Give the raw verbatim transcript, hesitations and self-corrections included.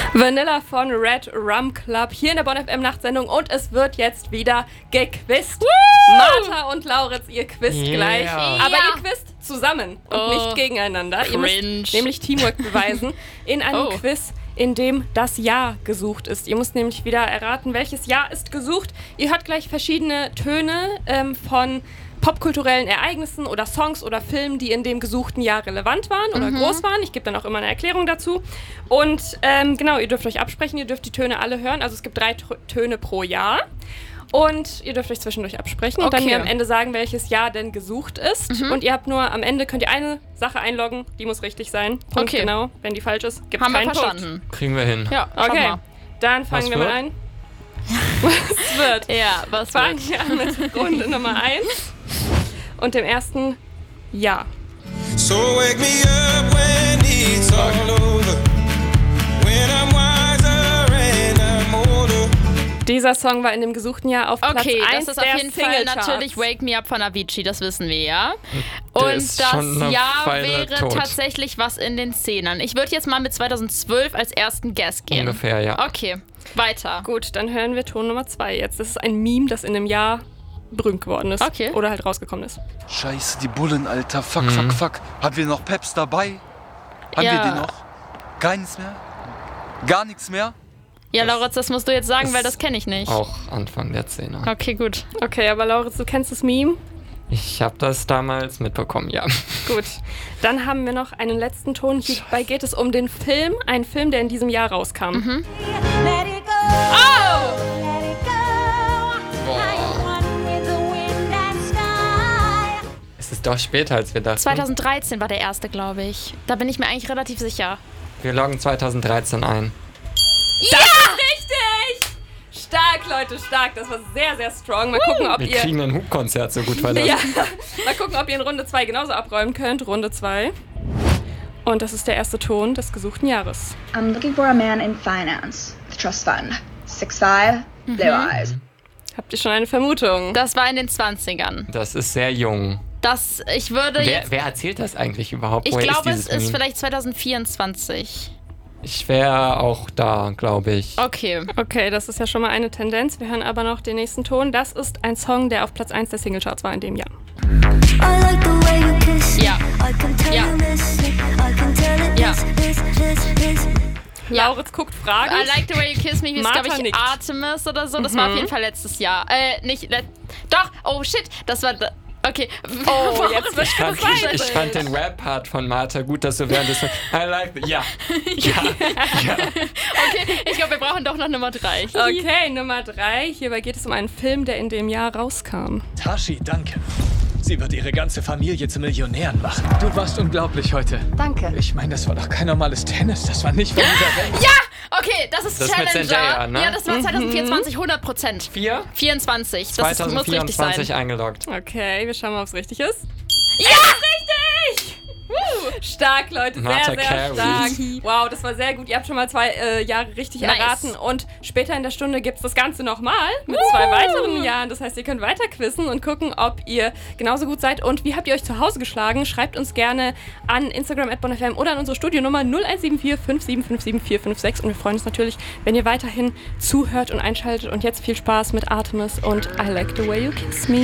Vanilla von Red Rum Club hier in der Bonn F M Nachtsendung und es wird jetzt wieder gequizt. Woo! Martha und Lauritz, ihr quizt Yeah. gleich, aber Ja. ihr quizt zusammen und Oh. nicht gegeneinander. Cringe. Ihr müsst nämlich Teamwork beweisen in einem Oh. Quiz, in dem das Jahr gesucht ist. Ihr müsst nämlich wieder erraten, welches Jahr ist gesucht. Ihr hört gleich verschiedene Töne ähm, von popkulturellen Ereignissen oder Songs oder Filmen, die in dem gesuchten Jahr relevant waren oder Mhm. groß waren. Ich gebe dann auch immer eine Erklärung dazu. Und ähm, genau, ihr dürft euch absprechen, ihr dürft die Töne alle hören. Also es gibt drei T- Töne pro Jahr. Und ihr dürft euch zwischendurch absprechen und dann Okay. mir am Ende sagen, welches Jahr denn gesucht ist. Mhm. Und ihr habt nur am Ende, könnt ihr eine Sache einloggen, die muss richtig sein. Punkt, Okay. genau. Wenn die falsch ist, gibt es Haben wir keinen verstanden. Kriegen wir hin. Ja, schau Punkt. Okay, mal. dann fangen Was wir mal wird? an. Was wird? Ja, was Fangen wird? wir an mit Runde Nummer eins und dem ersten Jahr. So wake me up when it's all over. When I'm wiser and I'm older. Dieser Song war in dem gesuchten Jahr auf Platz Okay, eins das ist der auf jeden Fall Singlecharts. natürlich Wake Me Up von Avicii, das wissen wir ja. Der Und ist das schon eine Jahr Weile wäre tot. tatsächlich was in den Zehnern. Ich würde jetzt mal mit zweitausendzwölf als ersten Guess gehen. Ungefähr, ja. Okay, weiter. Gut, dann hören wir Ton Nummer zwei jetzt. Das ist ein Meme, das in dem Jahr berühmt geworden ist. Okay. Oder halt rausgekommen ist. Scheiße, die Bullen, Alter. Fuck, Mhm. fuck, fuck. Haben wir noch Peps dabei? Haben Ja. wir die noch? Keines mehr? Gar nichts mehr? Ja, Lauritz, das musst du jetzt sagen, ist weil das kenne ich nicht. Auch Anfang der Zehner. Okay, gut. Okay, aber Lauritz, du kennst das Meme? Ich habe das damals mitbekommen, ja. Gut. Dann haben wir noch einen letzten Ton. Hierbei geht es um den Film, einen Film, der in diesem Jahr rauskam. Mhm. Let it go. Oh! Let it go. How you run with the wind and sky. Es ist doch später, als wir dachten. zweitausenddreizehn war der erste, glaube ich. Da bin ich mir eigentlich relativ sicher. Wir loggen zweitausenddreizehn ein. Das ist richtig! Stark, Leute, stark. Das war sehr, sehr strong. Mal gucken, ob Wir ihr... kriegen ein Hubkonzert, so gut war das. Ja, mal gucken, ob ihr in Runde zwei genauso abräumen könnt. Runde zwei. Und das ist der erste Ton des gesuchten Jahres. I'm looking for a man in finance, the trust fund. six five, blue eyes. Habt ihr schon eine Vermutung? Das war in den zwanzigern. Das ist sehr jung. Das, ich würde Wer, jetzt... wer erzählt das eigentlich überhaupt? Ich Woher glaube, ist es dieses ist Meme? vielleicht zweitausendvierundzwanzig. Ich wäre auch da, glaube ich. Okay. Okay, das ist ja schon mal eine Tendenz. Wir hören aber noch den nächsten Ton. Das ist ein Song, der auf Platz eins der Singlecharts war in dem Jahr. I like the way you kiss. Ja. I can tell Ja. you miss it. I can tell it Ja. is, is, is, is. Lauritz guckt fragend. I Like the Way You Kiss Me hieß, Martha glaube ich, nickt. Artemis oder so. Das war auf jeden Fall letztes Jahr. Äh, nicht... Let Doch, oh shit, das war... da- Okay. Oh, jetzt wird Ich fand, ich, ich fand den Rap-Part von Martha gut, dass du während des... I like... the- Ja. Ja. Ja. Okay, ich glaube, wir brauchen doch noch Nummer drei. Okay, Nummer drei. Hierbei geht es um einen Film, der in dem Jahr rauskam. Tashi, danke. Sie wird ihre ganze Familie zu Millionären machen. Du warst unglaublich heute. Danke. Ich meine, das war doch kein normales Tennis. Das war nicht von dieser Welt. Ja! Okay, das ist Das mit Challenger. Zendaya, ne? Ja, das war zweitausendvierundzwanzig, hundert Prozent. Vier? vierundzwanzig. Das ist, muss richtig zweitausendvierundzwanzig sein. eingeloggt. Okay, wir schauen mal, ob es richtig ist. Ja! Richtig! Woo. Stark, Leute, sehr, Martha sehr Carey. stark. Wow, das war sehr gut. Ihr habt schon mal zwei äh, Jahre richtig Nice. erraten. Und später in der Stunde gibt es das Ganze nochmal mit zwei weiteren Jahren. Das heißt, ihr könnt weiter quizzen und gucken, ob ihr genauso gut seid. Und wie habt ihr euch zu Hause geschlagen? Schreibt uns gerne an Instagram at bonfm oder an unsere Studionummer null eins sieben vier fünf sieben fünf sieben vier fünf sechs. Und wir freuen uns natürlich, wenn ihr weiterhin zuhört und einschaltet. Und jetzt viel Spaß mit Artemis und I Like the Way You Kiss Me.